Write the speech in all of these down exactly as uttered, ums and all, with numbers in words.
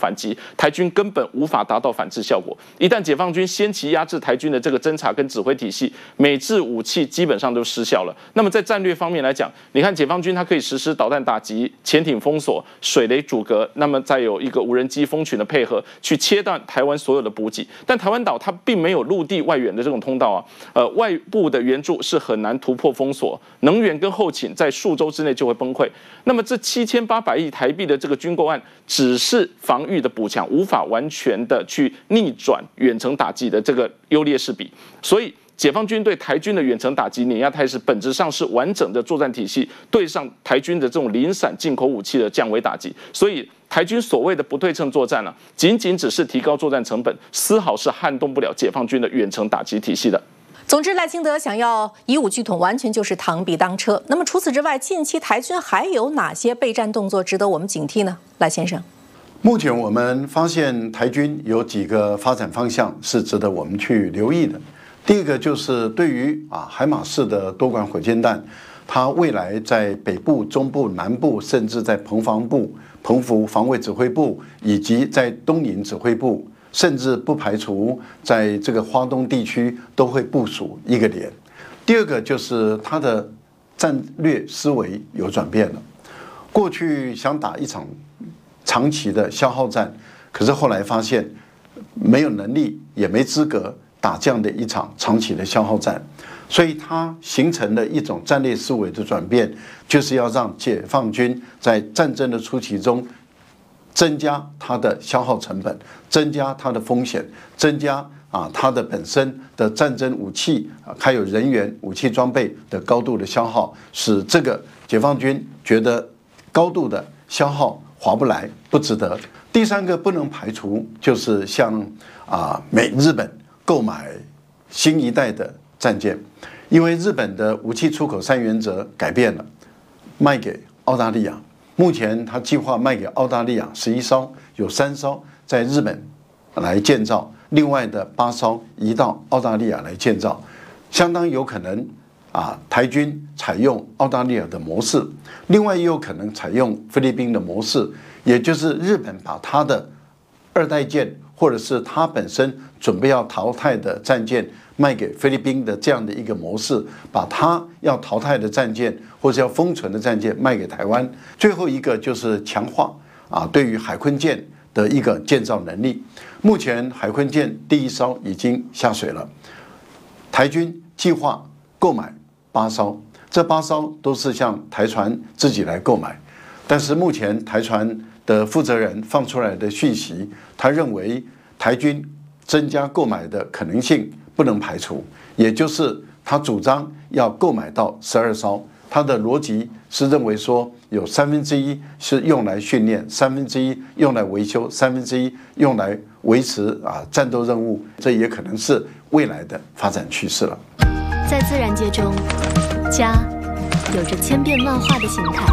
反击，台军根本无法达到反制效果。一旦解放军先期压制台军的这个侦察跟指挥体系，美制武器基本上都失效了。那么在战略方面来讲，你看解放军它可以实施导弹打击、潜艇封锁、水雷阻隔，那么再有一个无人机蜂群的配合，去切断台湾所有的补给。但台湾岛它并没有陆地外援的这种通道啊，呃，外部的援助是很难突破封锁，能源跟后勤在数周之内就会崩溃。那么这七千八百亿台币的这个军购案，只是防御的补强，无法完全的去逆转远程打击的这个优劣势比。所以解放军对台军的远程打击碾压态势，本质上是完整的作战体系对上台军的这种零散进口武器的降维打击。所以台军所谓的不对称作战啊，仅仅只是提高作战成本，丝毫是撼动不了解放军的远程打击体系的。 总之，赖清德想要以武拒统，完全就是螳臂当车。那么除此之外，近期台军还有哪些备战动作值得我们警惕呢？赖先生， 目前我们发现台军有几个发展方向是值得我们去留意的。第一个就是对于啊海马式的多管火箭弹，它未来在北部、中部、南部，甚至在澎防部、澎湖防卫指挥部以及在东引指挥部，甚至不排除在这个花东地区都会部署一个连。第二个就是它的战略思维有转变了，过去想打一场长期的消耗战，可是后来发现没有能力也没资格打这样的一场长期的消耗战，所以它形成了一种战略思维的转变，就是要让解放军在战争的初期中增加它的消耗成本，增加它的风险，增加啊它的本身的战争武器啊还有人员、武器装备的高度的消耗，使这个解放军觉得高度的消耗划不来，不值得。第三个不能排除就是像啊美日本购买新一代的战舰，因为日本的武器出口三原则改变了，卖给澳大利亚。目前他计划卖给澳大利亚十一艘，有三艘在日本来建造，另外的八艘移到澳大利亚来建造，相当有可能啊台军采用澳大利亚的模式，另外也有可能采用菲律宾的模式，也就是日本把他的二代舰或者是他本身准备要淘汰的战舰卖给菲律宾的这样的一个模式，把他要淘汰的战舰或者要封存的战舰卖给台湾。最后一个就是强化啊对于海鲲舰的一个建造能力。目前海鲲舰第一艘已经下水了，台军计划购买八艘，这八艘都是向台船自己来购买，但是目前台船的负责人放出来的讯息，他认为台军增加购买的可能性不能排除，也就是他主张要购买到十二艘。他的逻辑是认为说，有三分之一是用来训练，三分之一用来维修，三分之一用来维持啊战斗任务，这也可能是未来的发展趋势了。 在自然界中，家有着千变万化的形态。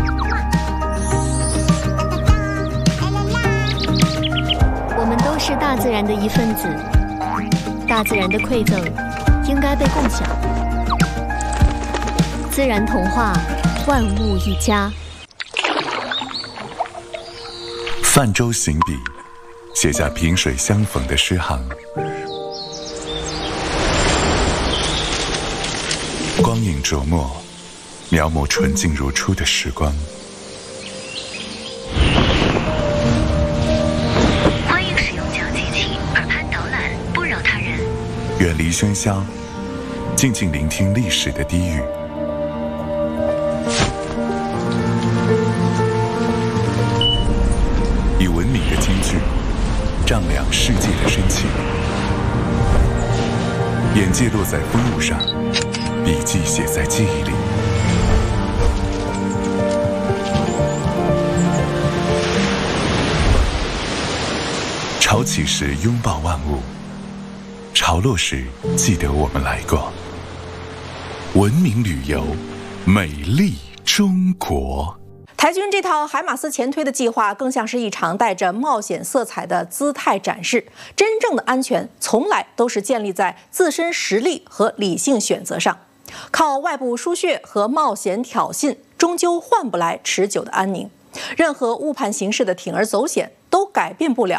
我们都是大自然的一份子，大自然的馈赠应该被共享。自然童话，万物一家。 泛舟行笔，写下萍水相逢的诗行。光影琢磨，描摹纯净如初的时光。 欢迎使用讲机器，耳畔导览，不扰他人。 远离喧嚣，静静聆听历史的低语。以文明的金句丈量世界的深情，眼界落在风物上，笔记写在记忆里。潮起时拥抱万物，潮落时记得我们来过。文明旅游，美丽中国。 台军这套海马斯前推的计划，更像是一场带着冒险色彩的姿态展示。真正的安全，从来都是建立在自身实力和理性选择上。靠外部输血和冒险挑衅，终究换不来持久的安宁。任何误判形势的铤而走险，都改变不了